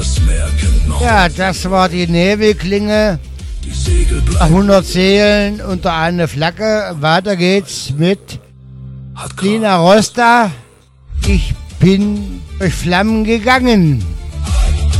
Das Meer kennt noch. Ja, das war die Nebelklinge. Die Segel 100 Seelen unter eine Flagge. Weiter geht's mit hat Lina Rosta. Ich bin durch Flammen gegangen.